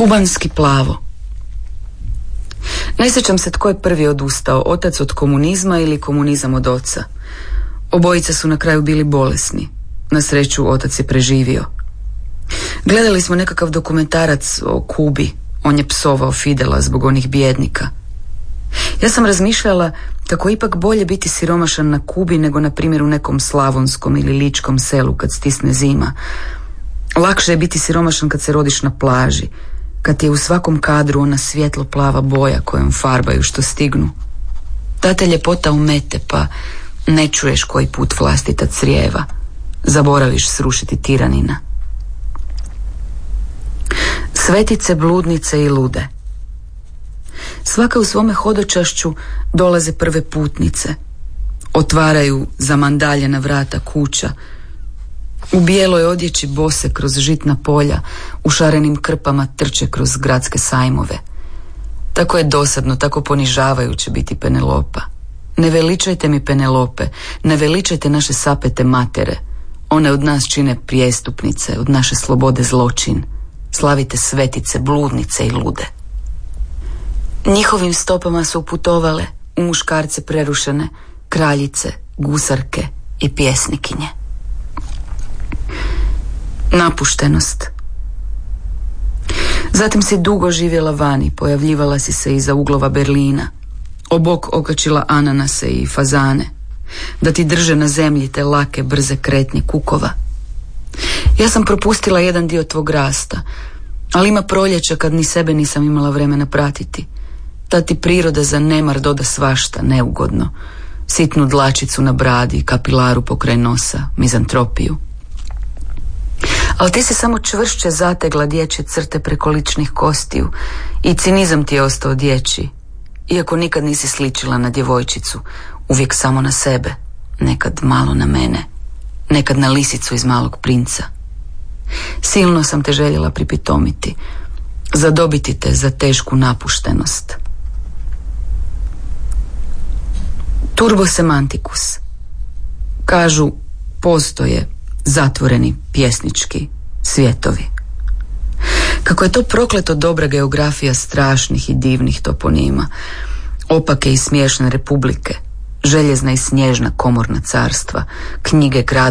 Kubanski plavo. Ne sjećam se tko je prvi odustao, otac od komunizma ili komunizam od oca. Obojica su na kraju bili bolesni. Na sreću, otac je preživio. Gledali smo nekakav dokumentarac o Kubi. On je psovao Fidela zbog onih bijednika. Ja sam razmišljala kako je ipak bolje biti siromašan na Kubi nego na primjer u nekom slavonskom ili ličkom selu kad stisne zima. Lakše je biti siromašan kad se rodiš na plaži, kad je u svakom kadru ona svjetlo plava boja kojom farbaju što stignu. Ta te ljepota umete, pa ne čuješ koji put vlastita crijeva. Zaboraviš srušiti tiranina. Svetice, bludnice i lude. Svaka u svome hodočašću dolaze prve putnice. Otvaraju zamandaljena vrata kuća. U bijeloj odjeći bose kroz žitna polja, u šarenim krpama trče kroz gradske sajmove. Tako je dosadno, tako ponižavajuće biti Penelopa. Ne veličajte mi Penelope, ne veličajte naše sapete matere. One od nas čine prijestupnice, od naše slobode zločin. Slavite svetice, bludnice i lude. Njihovim stopama su putovale u muškarce prerušene, kraljice, gusarke i pjesnikinje. Napuštenost. Zatim si dugo živjela vani, pojavljivala si se iza uglova Berlina, obok okačila ananase i fazane, da ti drže na zemlji te lake, brze kretnje kukova. Ja sam propustila jedan dio tvog rasta, ali ima proljeća kad ni sebe nisam imala vremena pratiti. Ta ti priroda za nemar doda svašta, neugodno. Sitnu dlačicu na bradi, kapilaru pokraj nosa, mizantropiju. Ali ti si samo čvršće zategla dječje crte preko ličnih kostiju i cinizam ti je ostao dječji. Iako nikad nisi sličila na djevojčicu, uvijek samo na sebe, nekad malo na mene, nekad na lisicu iz Malog princa. Silno sam te željela pripitomiti, zadobiti te za tešku napuštenost. Turbosemantikus. Kažu, postoje zatvoreni pjesnički svjetovi. Kako je to prokleto dobra geografija strašnih i divnih toponima, opake i smiješne republike, željezna i snježna komorna carstva, knjige grada